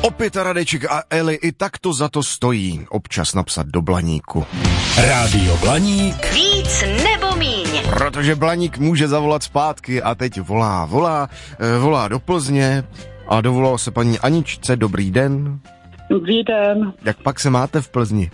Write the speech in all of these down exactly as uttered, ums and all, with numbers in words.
Opět Radeček a Eli, i tak to za to stojí. Občas napsat do Blaníku. Rádio Blaník. Víc nebo míň. Protože Blaník může zavolat zpátky a teď volá, volá, volá do Plzně a dovolal se paní Aničce. Dobrý den. Dobrý den. Jak pak se máte v Plzni?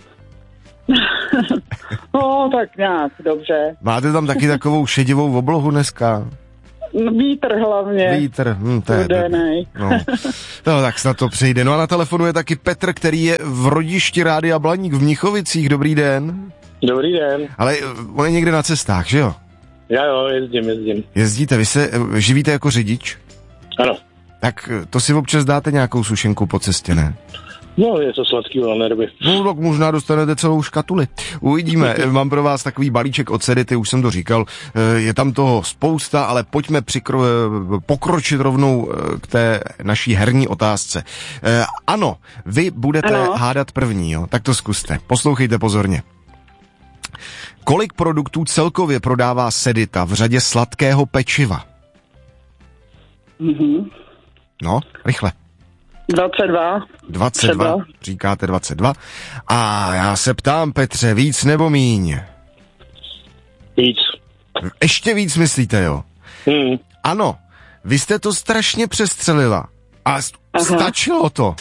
No, tak nějak, dobře. Máte tam taky takovou šedivou oblohu dneska? Vítr hlavně. Vítr, hm, to je Udenej. no. no, tak snad to přejde. No a na telefonu je taky Petr, který je v rodišti Rádia Blaník v Mnichovicích. Dobrý den. Dobrý den. Ale on je někde na cestách, že jo? Já jo, jezdím, jezdím. Jezdíte, vy se živíte jako řidič? Ano. Tak to si občas dáte nějakou sušenku po cestě, ne? No, je to sladký volné doby. No, tak možná dostanete celou škatuli. Uvidíme. Mám pro vás takový balíček od Sedity, už jsem to říkal. Je tam toho spousta, ale pojďme přikro... pokročit rovnou k té naší herní otázce. Ano, vy budete ano. hádat první, jo? Tak to zkuste. Poslouchejte pozorně. Kolik produktů celkově prodává Sedita v řadě sladkého pečiva? Mhm. No, rychle. dvacet dva. dvacet dva, třeba. Říkáte dvacet dva. A já se ptám, Petře, víc nebo míň? Víc. Ještě víc myslíte, jo? Hmm. Ano, vy jste to strašně přestřelila. A st- stačilo to.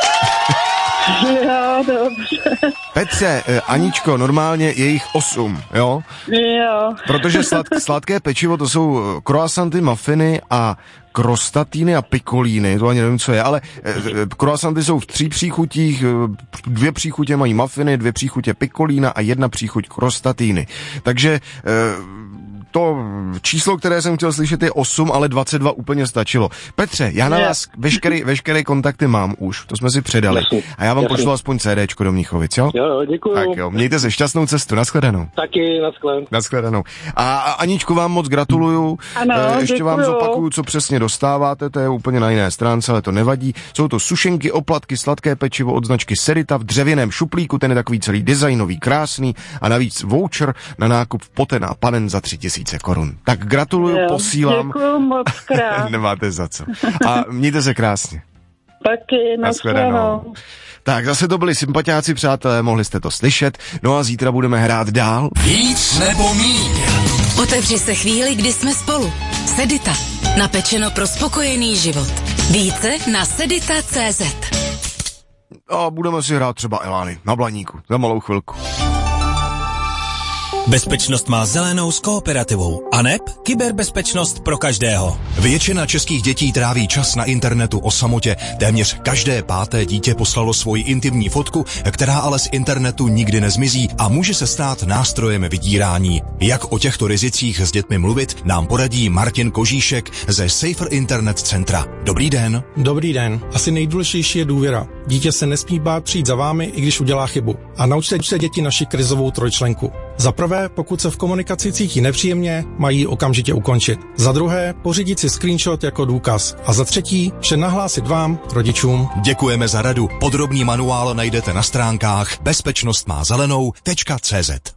Jo, dobře. Petře, eh, Aničko, normálně je jich osm, jo? Jo. Protože slad, sladké pečivo, to jsou croissanty, muffiny a krostatíny a pikolíny, to ani nevím, co je, ale eh, croissanty jsou v tří příchutích, dvě příchutě mají muffiny, dvě příchutě pikolína a jedna příchuť krostatíny. Takže eh, to číslo, které jsem chtěl slyšet, je osm, ale dvacet dva úplně stačilo. Petře, já na vás veškerý, veškeré kontakty mám už, to jsme si předali. Jasný, a já vám jasný. pošlu aspoň CDčko do Mnichovic, jo? Jo, jo, děkuju. Tak jo, mějte se šťastnou cestu, nashledanou. Taky, nashledanou. Nashledanou. A, a Aničku, vám moc gratuluju. Ano, e, ještě děkuju. vám zopakuju, co přesně dostáváte, to je úplně na jiné stránce, ale to nevadí. Jsou to sušenky, oplatky, sladké pečivo od značky Sedita v dřevěném šuplíku, ten je takový celý designový, krásný a navíc voucher na nákup v Poten a Panen za tři tisíce korun. Tak gratuluju, jo, posílám. Děkuju moc krát. Nemáte za co. A mějte se krásně. Taky, nashledanou. Tak zase to byli sympatiáci, přátelé, mohli jste to slyšet. No a zítra budeme hrát dál. Víc nebo míň. Otevři se chvíli, kdy jsme spolu. Sedita. Napečeno pro spokojený život. Více na sedita tečka cé zet. A budeme si hrát třeba Elány na Blaníku. Za malou chvilku. Bezpečnost má zelenou s Kooperativou. A neb kyberbezpečnost pro každého. Většina českých dětí tráví čas na internetu o samotě. Téměř každé páté dítě poslalo svoji intimní fotku, která ale z internetu nikdy nezmizí a může se stát nástrojem vydírání. Jak o těchto rizicích s dětmi mluvit, nám poradí Martin Kožíšek ze Safer Internet Centra. Dobrý den. Dobrý den. Asi nejdůležitější je důvěra. Dítě se nesmí bát přijít za vámi, i když udělá chybu. A naučte se děti naši krizovou trojčlenku. Za prvé, pokud se v komunikaci cítí nepříjemně, mají ji okamžitě ukončit. Za druhé, pořídit si screenshot jako důkaz. A za třetí, vše nahlásit vám, rodičům. Děkujeme za radu. Podrobný manuál najdete na stránkách bezpečnostmázelenou tečka cé zet.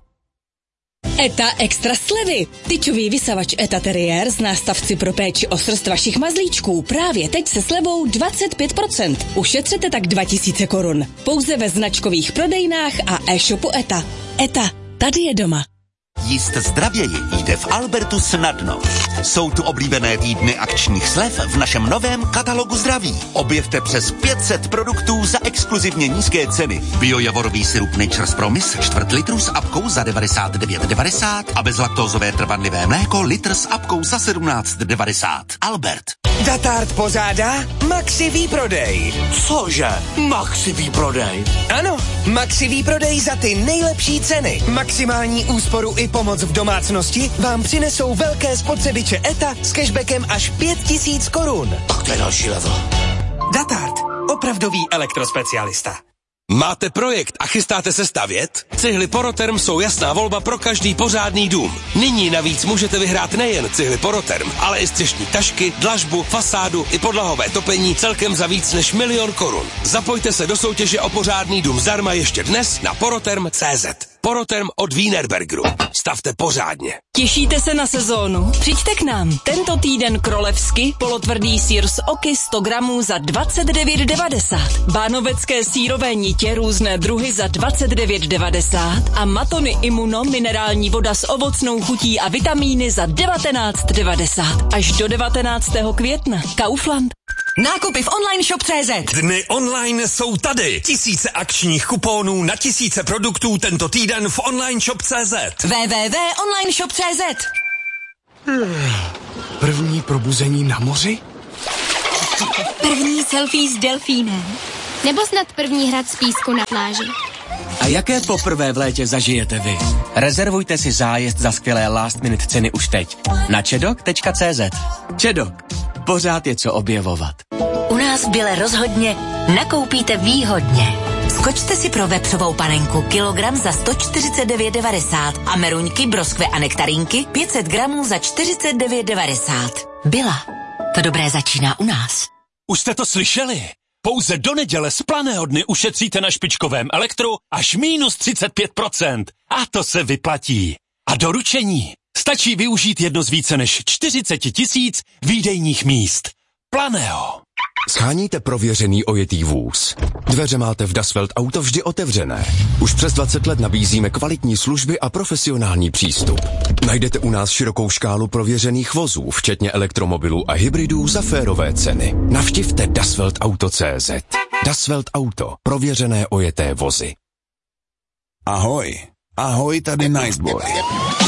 ETA extra slevy. Tyčový vysavač ETA Terrier z nástavci pro péči o srst vašich mazlíčků právě teď se slevou dvacet pět procent. Ušetřete tak dva tisíce korun. Pouze ve značkových prodejnách a e-shopu ETA. ETA. Tady je doma. Jíst zdravěji jde v Albertu snadno. Jsou tu oblíbené týdny akčních slev v našem novém katalogu zdraví. Objevte přes pět set produktů za exkluzivně nízké ceny. Biojavorový sirup Nature's Promise čtvrt litru s apkou za devadesát devět devadesát a bezlaktózové trvanlivé mléko litr s apkou za sedmnáct devadesát. Albert. Datart pořádá Maxi výprodej. Cože? Maxi výprodej? Ano, Maxi výprodej za ty nejlepší ceny. Maximální úsporu i pomoc v domácnosti vám přinesou velké spotřebiče ETA s cashbackem až pět tisíc korun. Tak to je další level. Datart. Opravdový elektrospecialista. Máte projekt a chystáte se stavět? Cihly Poroterm jsou jasná volba pro každý pořádný dům. Nyní navíc můžete vyhrát nejen cihly Poroterm, ale i střešní tašky, dlažbu, fasádu i podlahové topení celkem za víc než milion korun. Zapojte se do soutěže o pořádný dům zdarma ještě dnes na poroterm tečka cé zet. Poroterm od Wienerbergeru. Stavte pořádně. Těšíte se na sezónu? Přijďte k nám. Tento týden krolevsky, polotvrdý sýr z oky sto gramů za dvacet devět devadesát. Bánovecké sýrové nitě různé druhy za dvacet devět devadesát a Matony Immuno minerální voda s ovocnou chutí a vitamíny za devatenáct devadesát. Až do devatenáctého května. Kaufland. Nákupy v online shop tečka cé zet. Dny online jsou tady. Tisíce akčních kuponů na tisíce produktů tento týden v online shop tečka cé zet. w w w tečka online shop tečka cé zet. První probuzení na moři? První selfie s delfínem. Nebo snad první hrad z písku na pláži. A jaké poprvé v létě zažijete vy? Rezervujte si zájezd za skvělé last minute ceny už teď na čedok tečka cé zet. Čedok. Pořád je co objevovat. U nás v Bile rozhodně nakoupíte výhodně. Skočte si pro vepřovou panenku kilogram za sto čtyřicet devět devadesát a meruňky, broskve a nektarínky pět set gramů za čtyřicet devět devadesát. Bila. To dobré začíná u nás. Už jste to slyšeli? Pouze do neděle z Planého dny ušetříte na špičkovém elektru až minus třicet pět procent. A to se vyplatí. A doručení. Stačí využít jedno z více než čtyřicet tisíc výdejních míst. Planého. Sháníte prověřený ojetý vůz. Dveře máte v Dasvelt Auto vždy otevřené. Už přes dvacet let nabízíme kvalitní služby a profesionální přístup. Najdete u nás širokou škálu prověřených vozů, včetně elektromobilů a hybridů za férové ceny. Navštivte Dasvelt Auto tečka cé zet. Dasvelt Auto. Prověřené ojeté vozy. Ahoj. Ahoj, tady Niceboy.